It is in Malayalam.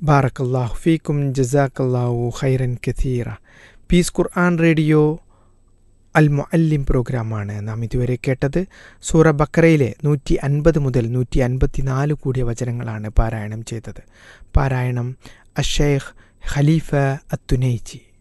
ബാറക്കല്ലാഹു ഫീക്കും ജസാക്കല്ലാഹു ഖൈറൻ കഥീറ. പീസ് ഖുർആൻ റേഡിയോ അൽ മുഅല്ലിം പ്രോഗ്രാമാണ് നാം ഇതുവരെ കേട്ടത്. സൂറ ബക്കറയിലെ 150 മുതൽ 154 കൂടിയ വചനങ്ങളാണ് പാരായണം ചെയ്തത്. പാരായണം അഷേഖ് ഖലീഫ അത്തുനൈജി.